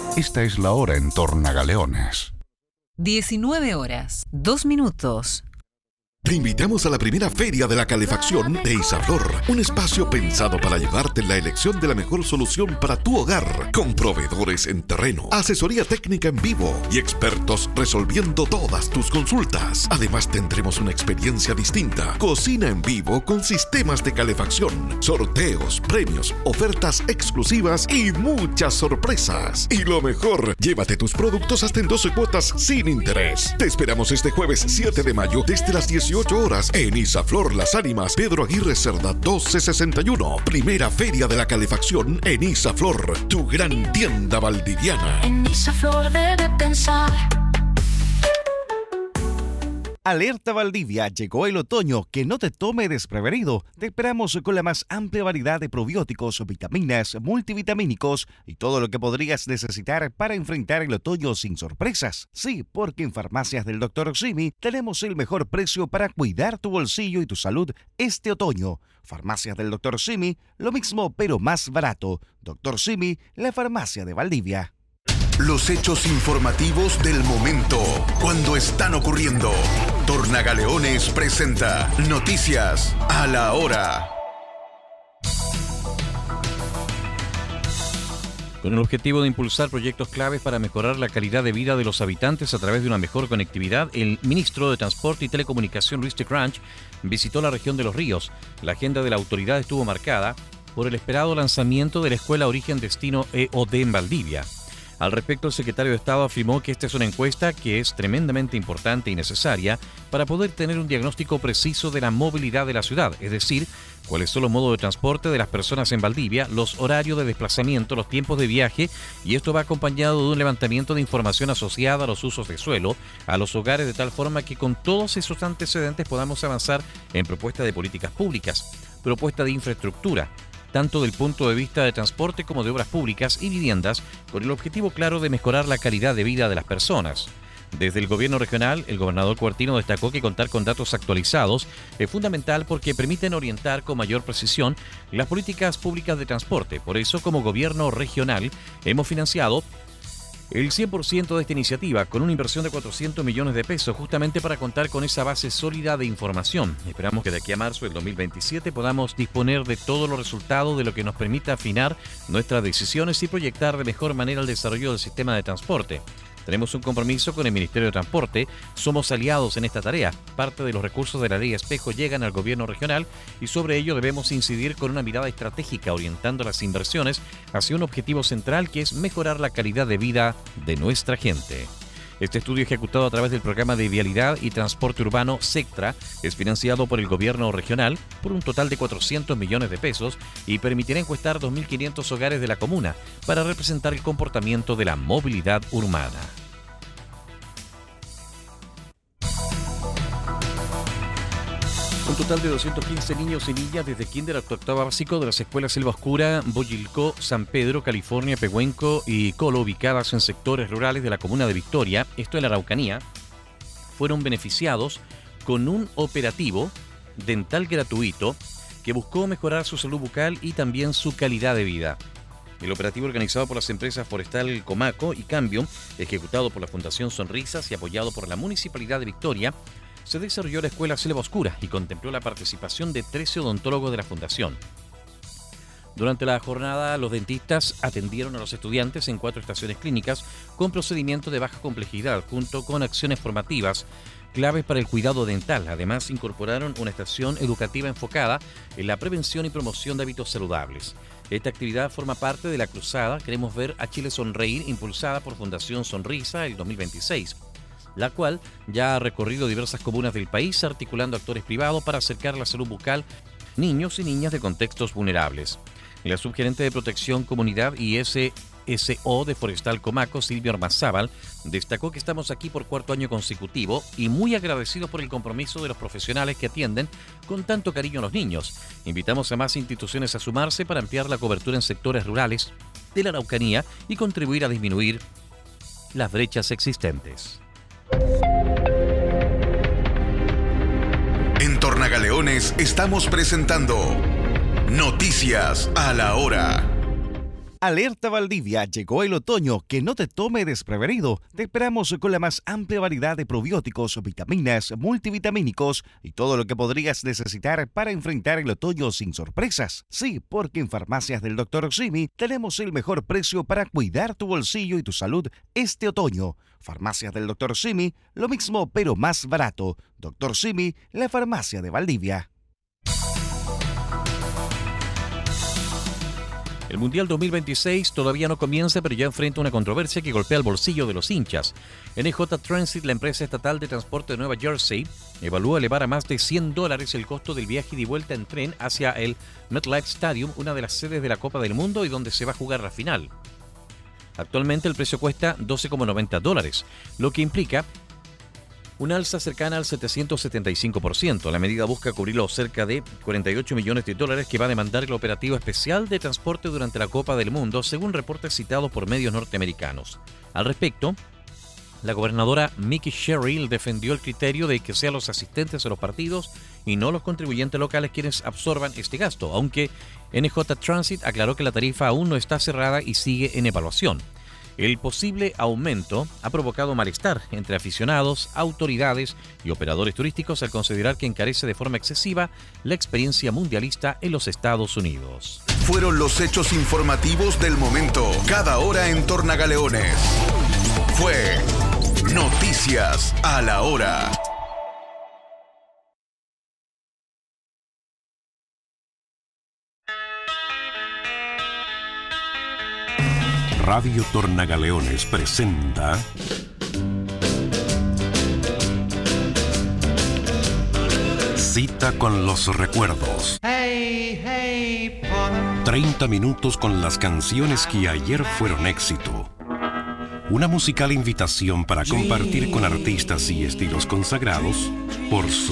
Esta es la hora en Tornagaleones. 19 horas, 2 minutos. Te invitamos a la primera Feria de la Calefacción de Isaflor, un espacio pensado para ayudarte en la elección de la mejor solución para tu hogar, con proveedores en terreno, asesoría técnica en vivo y expertos resolviendo todas tus consultas. Además tendremos una experiencia distinta, cocina en vivo con sistemas de calefacción, sorteos, premios, ofertas exclusivas y muchas sorpresas. Y lo mejor, llévate tus productos hasta en 12 cuotas sin interés. Te esperamos este jueves 7 de mayo desde las 18 horas en Isaflor Las Ánimas, Pedro Aguirre Cerda 1261. Primera Feria de la Calefacción en Isaflor, tu gran tienda valdiviana. En Isaflor debe pensar. Alerta Valdivia, llegó el otoño, que no te tome desprevenido. Te esperamos con la más amplia variedad de probióticos, vitaminas, multivitamínicos y todo lo que podrías necesitar para enfrentar el otoño sin sorpresas. Sí, porque en Farmacias del Dr. Simi tenemos el mejor precio para cuidar tu bolsillo y tu salud este otoño. Farmacias del Dr. Simi, lo mismo pero más barato. Dr. Simi, la farmacia de Valdivia. Los hechos informativos del momento, cuando están ocurriendo. Tornagaleones presenta Noticias a la Hora. Con el objetivo de impulsar proyectos claves para mejorar la calidad de vida de los habitantes a través de una mejor conectividad, el ministro de Transporte y Telecomunicación, Luis Tecranch, visitó la región de Los Ríos. La agenda de la autoridad estuvo marcada por el esperado lanzamiento de la Escuela Origen Destino EOD en Valdivia. Al respecto, el secretario de Estado afirmó que esta es una encuesta que es tremendamente importante y necesaria para poder tener un diagnóstico preciso de la movilidad de la ciudad, es decir, cuáles son los modos de transporte de las personas en Valdivia, los horarios de desplazamiento, los tiempos de viaje, y esto va acompañado de un levantamiento de información asociada a los usos de suelo, a los hogares, de tal forma que con todos esos antecedentes podamos avanzar en propuestas de políticas públicas, propuestas de infraestructura, tanto del punto de vista de transporte como de obras públicas y viviendas, con el objetivo claro de mejorar la calidad de vida de las personas. Desde el gobierno regional, el gobernador Cuartino destacó que contar con datos actualizados es fundamental porque permiten orientar con mayor precisión las políticas públicas de transporte. Por eso, como gobierno regional, hemos financiado el 100% de esta iniciativa, con una inversión de 400 millones de pesos, justamente para contar con esa base sólida de información. Esperamos que de aquí a marzo del 2027 podamos disponer de todos los resultados, de lo que nos permita afinar nuestras decisiones y proyectar de mejor manera el desarrollo del sistema de transporte. Tenemos un compromiso con el Ministerio de Transporte, somos aliados en esta tarea. Parte de los recursos de la Ley Espejo llegan al gobierno regional y sobre ello debemos incidir con una mirada estratégica, orientando las inversiones hacia un objetivo central, que es mejorar la calidad de vida de nuestra gente. Este estudio, ejecutado a través del Programa de Vialidad y Transporte Urbano SECTRA, es financiado por el gobierno regional por un total de 400 millones de pesos y permitirá encuestar 2.500 hogares de la comuna para representar el comportamiento de la movilidad urbana. Un total de 215 niños y niñas desde kinder hasta octavo básico de las escuelas Selva Oscura, Boyilcó, San Pedro, California, Pehuenco y Colo, ubicadas en sectores rurales de la comuna de Victoria, esto en la Araucanía, fueron beneficiados con un operativo dental gratuito que buscó mejorar su salud bucal y también su calidad de vida. El operativo, organizado por las empresas Forestal Comaco y Cambio, ejecutado por la Fundación Sonrisas y apoyado por la Municipalidad de Victoria, se desarrolló en la Escuela Selva Oscura y contempló la participación de 13 odontólogos de la Fundación. Durante la jornada, los dentistas atendieron a los estudiantes en 4 estaciones clínicas con procedimientos de baja complejidad, junto con acciones formativas claves para el cuidado dental. Además, incorporaron una estación educativa enfocada en la prevención y promoción de hábitos saludables. Esta actividad forma parte de la cruzada Queremos ver a Chile sonreír, impulsada por Fundación Sonrisa el 2026. La cual ya ha recorrido diversas comunas del país, articulando actores privados para acercar la salud bucal a niños y niñas de contextos vulnerables. La subgerente de Protección Comunidad y SO de Forestal Comaco, Silvia Ormazábal, destacó que estamos aquí por 4º año consecutivo y muy agradecidos por el compromiso de los profesionales que atienden con tanto cariño a los niños. Invitamos a más instituciones a sumarse para ampliar la cobertura en sectores rurales de la Araucanía y contribuir a disminuir las brechas existentes. En Tornagaleones estamos presentando Noticias a la Hora. Alerta Valdivia, llegó el otoño, que no te tome desprevenido. Te esperamos con la más amplia variedad de probióticos, vitaminas, multivitamínicos y todo lo que podrías necesitar para enfrentar el otoño sin sorpresas. Sí, porque en Farmacias del Dr. Simi tenemos el mejor precio para cuidar tu bolsillo y tu salud este otoño. Farmacias del Dr. Simi, lo mismo pero más barato. Dr. Simi, la farmacia de Valdivia. El Mundial 2026 todavía no comienza, pero ya enfrenta una controversia que golpea el bolsillo de los hinchas. NJ Transit, la empresa estatal de transporte de Nueva Jersey, evalúa elevar a más de $100 el costo del viaje y de vuelta en tren hacia el MetLife Stadium, una de las sedes de la Copa del Mundo y donde se va a jugar la final. Actualmente el precio cuesta $12,90, lo que implica una alza cercana al 775%. La medida busca cubrir los cerca de $48 millones que va a demandar el operativo especial de transporte durante la Copa del Mundo, según reportes citados por medios norteamericanos. Al respecto, la gobernadora Mickey Sherrill defendió el criterio de que sean los asistentes a los partidos y no los contribuyentes locales quienes absorban este gasto, aunque NJ Transit aclaró que la tarifa aún no está cerrada y sigue en evaluación. El posible aumento ha provocado malestar entre aficionados, autoridades y operadores turísticos al considerar que encarece de forma excesiva la experiencia mundialista en los Estados Unidos. Fueron los hechos informativos del momento, cada hora en Tornagaleones. Fue Noticias a la Hora. Radio Tornagaleones presenta Cita con los recuerdos. 30 minutos con las canciones que ayer fueron éxito. Una musical invitación para compartir con artistas y estilos consagrados por su